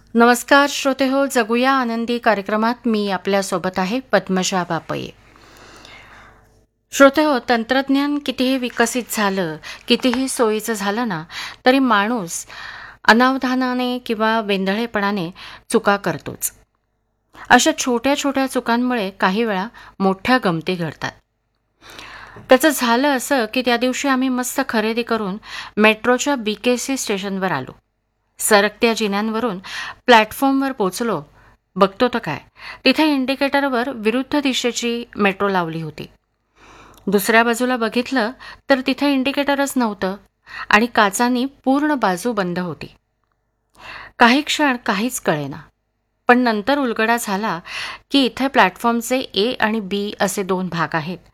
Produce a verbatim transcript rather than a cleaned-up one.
नमस्कार श्रोते हो, जगूया आनंदी कार्यक्रमात मी आपल्यासोबत आहे पद्मजा बापये. श्रोते हो, तंत्रज्ञान कितीही विकसित झालं, कितीही सोयीचं झालं ना, तरी माणूस अनावधानाने किंवा वेंधळेपणाने चुका करतोच. अशा छोट्या छोट्या चुकांमुळे काही वेळा मोठ्या गमती घडतात. त्याचं झालं असं की त्या दिवशी आम्ही मस्त खरेदी करून मेट्रोच्या बी के सी स्टेशनवर आलो. सरकत्या जिन्यांवरून प्लॅटफॉर्मवर पोचलो. बघतो तर काय, तिथे इंडिकेटरवर विरुद्ध दिशेची मेट्रो लावली होती. दुसऱ्या बाजूला बघितलं तर तिथे इंडिकेटरच नव्हतं आणि काचांनी पूर्ण बाजू बंद होती. काही क्षण काहीच कळेना, पण नंतर उलगडा झाला की इथे प्लॅटफॉर्मचे ए आणि बी असे दोन भाग आहेत